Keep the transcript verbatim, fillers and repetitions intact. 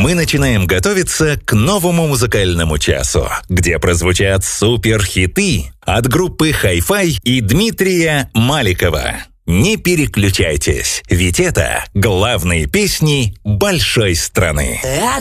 мы начинаем готовиться к новому музыкальному часу, где прозвучат суперхиты от группы Hi-Fi и Дмитрия Маликова. Не переключайтесь, ведь это главные песни большой страны. Это